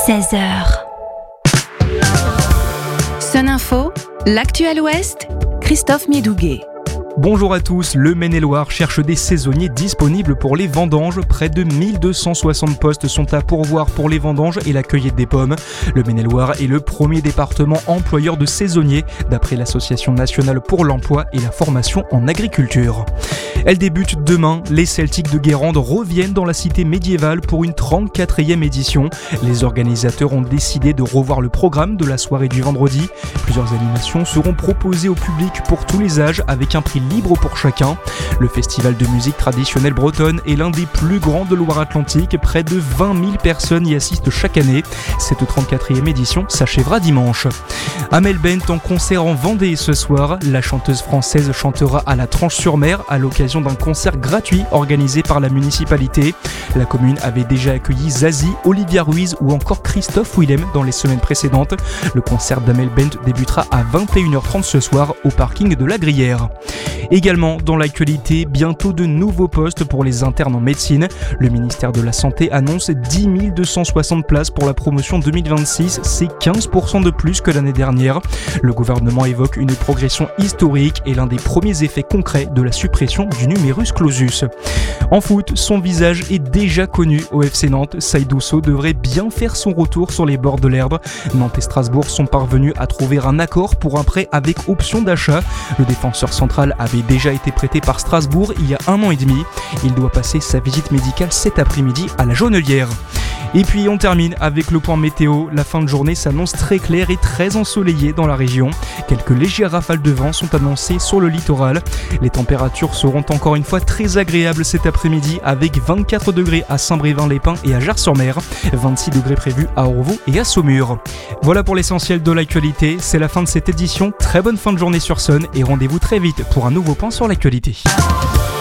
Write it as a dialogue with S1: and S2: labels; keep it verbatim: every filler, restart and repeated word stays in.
S1: seize heures. Sun Info, l'actuel Ouest, Christophe Miedouguet.
S2: Bonjour à tous, le Maine-et-Loire cherche des saisonniers disponibles pour les vendanges. Près de mille deux cent soixante postes sont à pourvoir pour les vendanges et la cueillette des pommes. Le Maine-et-Loire est le premier département employeur de saisonniers, d'après l'Association nationale pour l'emploi et la formation en agriculture. Elle débute demain. Les Celtiques de Guérande reviennent dans la cité médiévale pour une trente-quatrième édition. Les organisateurs ont décidé de revoir le programme de la soirée du vendredi. Plusieurs animations seront proposées au public pour tous les âges avec un prix libre pour chacun. Le festival de musique traditionnelle bretonne est l'un des plus grands de Loire-Atlantique. Près de vingt mille personnes y assistent chaque année. Cette trente-quatrième édition s'achèvera dimanche. Amel Bent en concert en Vendée ce soir. La chanteuse française chantera à la Tranche-sur-Mer à l'occasion d'un concert gratuit organisé par la municipalité. La commune avait déjà accueilli Zazie, Olivia Ruiz ou encore Christophe Willem dans les semaines précédentes. Le concert d'Amel Bent débutera à vingt et une heures trente ce soir au parking de la Gruyère. Également dans l'actualité, bientôt de nouveaux postes pour les internes en médecine. Le ministère de la Santé annonce dix mille deux cent soixante places pour la promotion deux mille vingt-six, c'est quinze pour cent de plus que l'année dernière. Le gouvernement évoque une progression historique et l'un des premiers effets concrets de la suppression du numerus clausus. En foot, son visage est déjà connu au F C Nantes. Saïdou Sow devrait bien faire son retour sur les bords de l'herbe. Nantes et Strasbourg sont parvenus à trouver un accord pour un prêt avec option d'achat. Le défenseur central avait déjà été prêté par Strasbourg il y a un an et demi. Il doit passer sa visite médicale cet après-midi à la Jaunelière. Et puis on termine avec le point météo. La fin de journée s'annonce très claire et très ensoleillée dans la région. Quelques légères rafales de vent sont annoncées sur le littoral. Les températures seront encore une fois très agréables cet après-midi avec vingt-quatre degrés à Saint-Brévin-les-Pins et à Jars-sur-Mer, vingt-six degrés prévus à Orvaux et à Saumur. Voilà pour l'essentiel de l'actualité. C'est la fin de cette édition. Très bonne fin de journée sur Sun et rendez-vous très vite pour un nouveau point sur l'actualité.